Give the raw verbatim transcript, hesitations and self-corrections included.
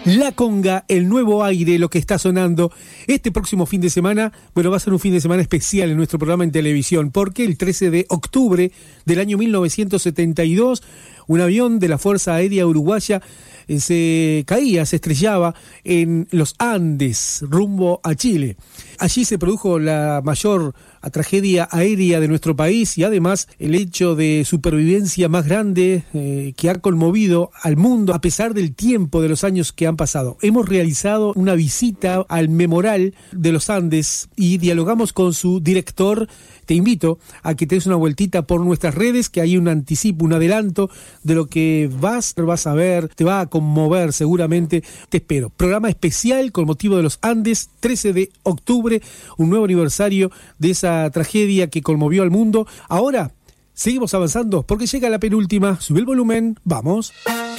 La Conga, el nuevo aire, lo que está sonando este próximo fin de semana. Bueno, va a ser un fin de semana especial en nuestro programa en televisión, porque el trece de octubre del año mil novecientos setenta y dos, un avión de la Fuerza Aérea Uruguaya eh, se caía, se estrellaba en los Andes, rumbo a Chile. Allí se produjo la mayor tragedia aérea de nuestro país y además el hecho de supervivencia más grande eh, que ha conmovido al mundo a pesar del tiempo de los años que han pasado. Hemos realizado una visita al Memorial de los Andes y dialogamos con su director. Te invito a que te des una vueltita por nuestras redes, que hay un anticipo, un adelanto de lo que vas, vas a ver, te va a conmover seguramente. Te espero. Programa especial con motivo de los Andes, trece de octubre, un nuevo aniversario de esa tragedia que conmovió al mundo. Ahora seguimos avanzando porque llega la penúltima. Sube el volumen, vamos.